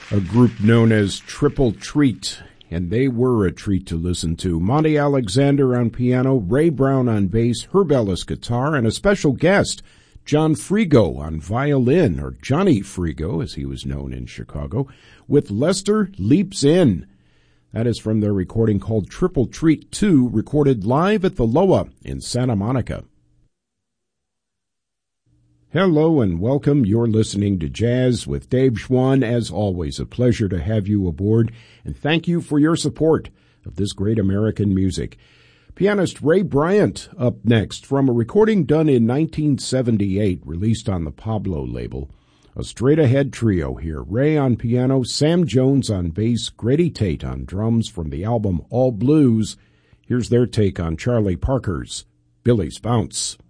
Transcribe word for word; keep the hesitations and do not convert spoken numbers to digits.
a group known as Triple Treat, and they were a treat to listen to. Monty Alexander on piano, Ray Brown on bass, Herb Ellis guitar, and a special guest, John Frigo on violin, or Johnny Frigo as he was known in Chicago, with Lester Leaps In. That is from their recording called Triple Treat two, recorded live at the Loa in Santa Monica. Hello and welcome. You're listening to Jazz with Dave Schwann. As always, a pleasure to have you aboard, and thank you for your support of this great American music. Pianist Ray Bryant up next from a recording done in nineteen seventy-eight, released on the Pablo label. A straight-ahead trio here. Ray on piano, Sam Jones on bass, Grady Tate on drums from the album All Blues. Here's their take on Charlie Parker's Billy's Bounce.